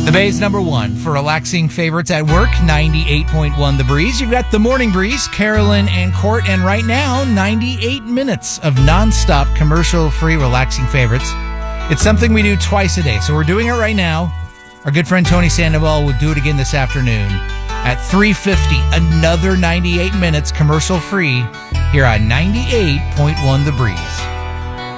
The Bay's number one for relaxing favorites at work, 98.1 The Breeze. You've got the Morning Breeze, Carolyn and Court, and right now, 98 minutes of nonstop commercial-free relaxing favorites. It's something we do twice a day, so we're doing it right now. Our good friend Tony Sandoval will do it again this afternoon at 3:50. Another 98 minutes commercial-free here on 98.1 The Breeze.